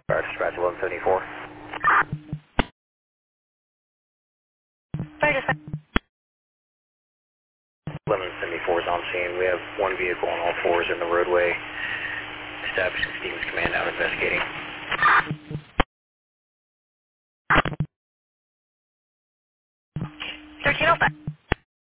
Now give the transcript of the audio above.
Dispatch 1174. Sorry, just 1174 is on scene. We have one vehicle on all fours in the roadway. Establishing Stevens Command out investigating. 1305.